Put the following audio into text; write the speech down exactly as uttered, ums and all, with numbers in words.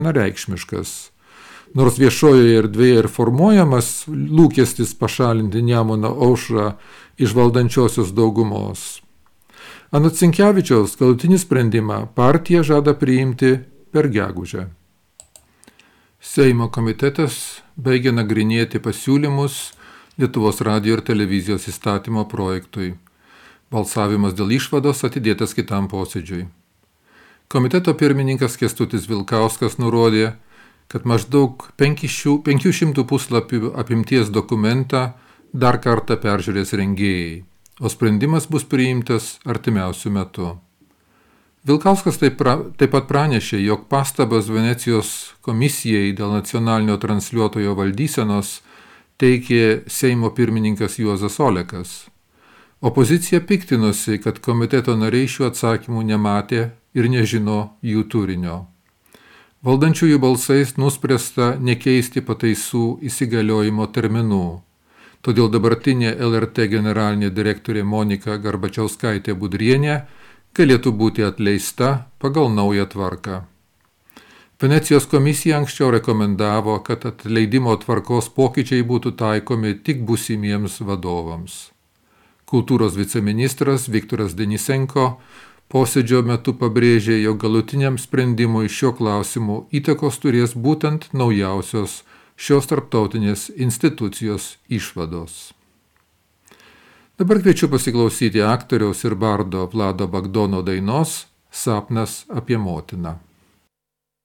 nereikšmiškas. Nors viešojoje erdvėje ir formuojamas lūkestis pašalinti Nemuno aušrą iš valdančiosios daugumos. Anot Sinkevičiaus galutinį sprendimą partija žada priimti per gegužę. Seimo komitetas baigia nagrinėti pasiūlymus Lietuvos radijo ir televizijos įstatymo projektui. Balsavimas dėl išvados atidėtas kitam posėdžiui. Komiteto pirmininkas Kęstutis Vilkauskas nurodė, kad maždaug penkių šimtų puslapių apimties dokumentą dar kartą peržiūrės rengėjai, o sprendimas bus priimtas artimiausiu metu. Vilkauskas taip, pra, taip pat pranešė, jog pastabas Venecijos komisijai dėl nacionalinio transliuotojo valdysenos teikė Seimo pirmininkas Juozas Olekas. Opozicija piktinosi, kad komiteto nariai šių atsakymų nematė ir nežino jų turinio. Valdančiųjų balsais nuspręsta nekeisti pataisų įsigaliojimo terminų. Todėl dabartinė L R T generalinė direktorė Monika Garbačiauskaitė Budrienė galėtų būti atleista pagal naują tvarką. Venecijos komisija anksčiau rekomendavo, kad atleidimo tvarkos pokyčiai būtų taikomi tik būsimiems vadovams. Kultūros viceministras Viktoras Denisenko posėdžio metu pabrėžė, jog galutiniam sprendimui šio klausimu įtakos turės būtent naujausios šios tarptautinės institucijos išvados. Dabar kviečiu pasiklausyti aktoriaus ir bardo Vlado Bagdono dainos Sapnas apie motiną.